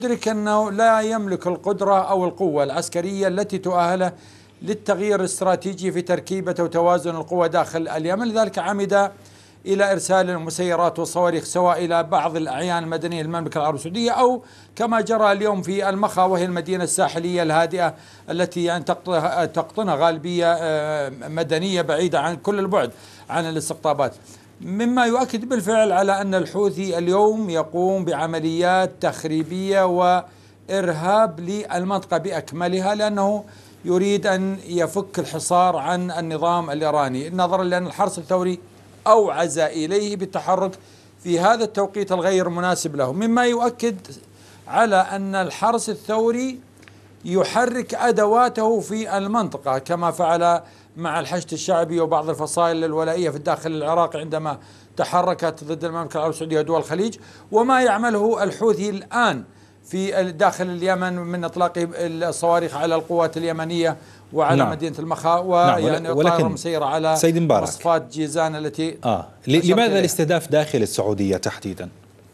يدرك أنه لا يملك القدرة أو القوة العسكرية التي تؤهله للتغيير الاستراتيجي في تركيبة وتوازن القوى داخل اليمن، لذلك عمد إلى إرسال المسيرات والصواريخ سواء إلى بعض الأعيان المدنية للمملكة العربية السعودية أو كما جرى اليوم في المخا، وهي المدينة الساحلية الهادئة التي يعني تقطنها غالبية مدنية بعيدة عن كل البعد عن الاستقطابات، مما يؤكد بالفعل على أن الحوثي اليوم يقوم بعمليات تخريبية وإرهاب للمنطقة بأكملها، لأنه يريد أن يفك الحصار عن النظام الإيراني، نظرا لأن الحرس الثوري أوعز إليه بالتحرك في هذا التوقيت الغير مناسب له، مما يؤكد على أن الحرس الثوري يحرك أدواته في المنطقة كما فعل مع الحشد الشعبي وبعض الفصائل الولائية في الداخل العراقي عندما تحركت ضد المملكة العربية السعودية ودول الخليج، وما يعمله الحوثي الآن في داخل اليمن من إطلاق الصواريخ على القوات اليمنية وعلى مدينة المخا، ويعني الطائرة مسيرة على مصفات جيزان التي لماذا الاستهداف داخل السعودية تحديدا؟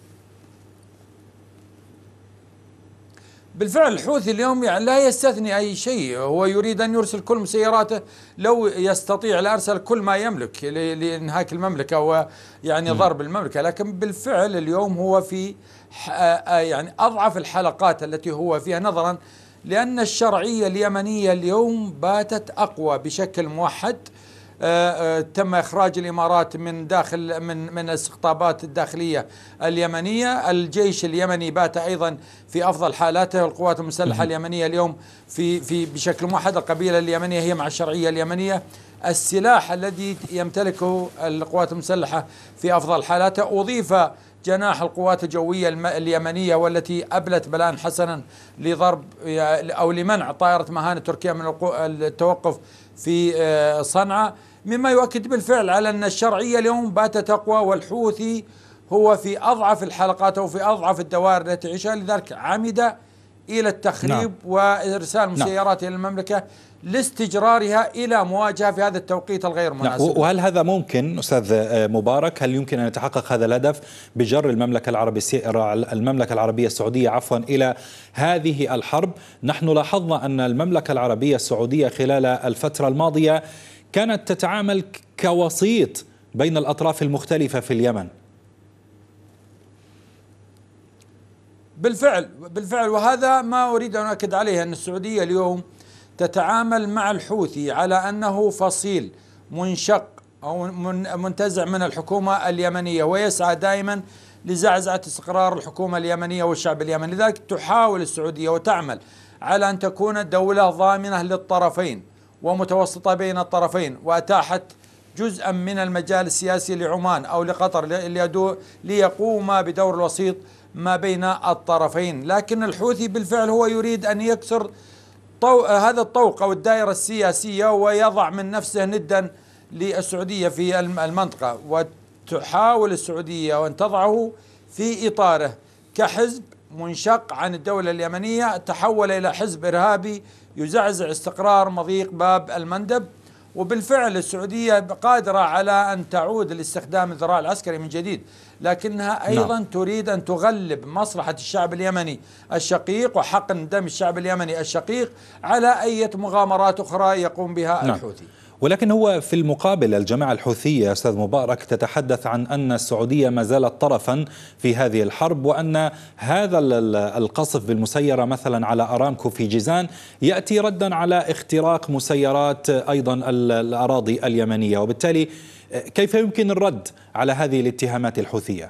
بالفعل الحوثي اليوم يعني لا يستثني أي شيء، هو يريد أن يرسل كل مسيراته لو يستطيع لأرسل كل ما يملك لإنهاك المملكة ويعني ضرب المملكة، لكن بالفعل اليوم هو في يعني أضعف الحلقات التي هو فيها، نظرا لأن الشرعية اليمنية اليوم باتت أقوى بشكل موحد. تم إخراج الإمارات من داخل من الاستقطابات الداخلية اليمنية، الجيش اليمني بات أيضا في أفضل حالاته، القوات المسلحة اليمنية اليوم في بشكل موحد، القبيلة اليمنية هي مع الشرعية اليمنية، السلاح الذي يمتلكه القوات المسلحة في أفضل حالاته، أضيف جناح القوات الجوية اليمنية والتي أبلت بلاء حسنا لضرب أو لمنع طائرة مهانة تركيا من التوقف في صنعاء، مما يؤكد بالفعل على أن الشرعية اليوم باتت أقوى، والحوثي هو في أضعف الحلقات أو في أضعف الدوائر التي تعيشها، لذلك عمد إلى التخريب وإرسال مسيرات إلى المملكة لاستجرارها إلى مواجهة في هذا التوقيت الغير مناسب. وهل هذا ممكن أستاذ مبارك؟ هل يمكن أن يتحقق هذا الهدف بجر المملكة العربية السعودية إلى هذه الحرب؟ نحن لاحظنا أن المملكة العربية السعودية خلال الفترة الماضية كانت تتعامل كوسيط بين الأطراف المختلفة في اليمن. بالفعل وهذا ما أريد أن أؤكد عليه، أن السعودية اليوم تتعامل مع الحوثي على أنه فصيل منشق أو منتزع من الحكومة اليمنية، ويسعى دائما لزعزعة استقرار الحكومة اليمنية والشعب اليمني، لذلك تحاول السعودية وتعمل على أن تكون دولة ضامنة للطرفين ومتوسطة بين الطرفين، وأتاحت جزءا من المجال السياسي لعمان أو لقطر ليقوم بدور الوسيط ما بين الطرفين، لكن الحوثي بالفعل هو يريد أن يكسر هذا الطوق أو الدائرة السياسية ويضع من نفسه ندا للسعودية في المنطقة، وتحاول السعودية أن تضعه في إطاره كحزب منشق عن الدولة اليمنية، تحول إلى حزب إرهابي يزعزع استقرار مضيق باب المندب. وبالفعل السعودية قادرة على أن تعود لاستخدام الذراع العسكري من جديد، لكنها أيضا تريد أن تغلب مصلحة الشعب اليمني الشقيق وحقن دم الشعب اليمني الشقيق على أي مغامرات أخرى يقوم بها الحوثي. ولكن هو في المقابل الجماعة الحوثية أستاذ مبارك تتحدث عن أن السعودية ما زالت طرفا في هذه الحرب، وأن هذا القصف بالمسيرة مثلا على أرامكو في جيزان يأتي ردا على اختراق مسيرات أيضا الأراضي اليمنية، وبالتالي كيف يمكن الرد على هذه الاتهامات الحوثية؟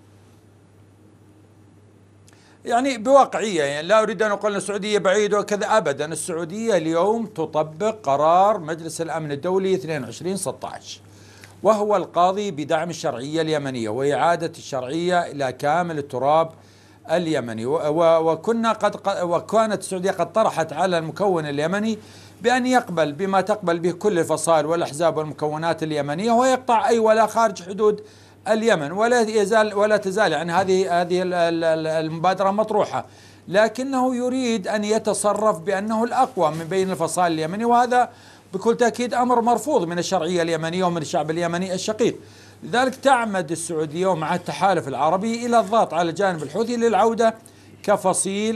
يعني بواقعية، يعني لا أريد أن أقول أن السعودية بعيدة وكذا أبدا، السعودية اليوم تطبق قرار مجلس الأمن الدولي 2216 وهو القاضي بدعم الشرعية اليمنية وإعادة الشرعية إلى كامل التراب اليمني، وكانت السعودية قد طرحت على المكون اليمني بأن يقبل بما تقبل به كل الفصائل والأحزاب والمكونات اليمنية ويقطع أي ولا خارج حدود اليمن، ولا تزال يعني هذه المبادرة مطروحة، لكنه يريد أن يتصرف بأنه الأقوى من بين الفصائل اليمني، وهذا بكل تأكيد أمر مرفوض من الشرعية اليمنية ومن الشعب اليمني الشقيق. لذلك تعمد السعودية ومع التحالف العربي إلى الضغط على الجانب الحوثي للعودة كفصيل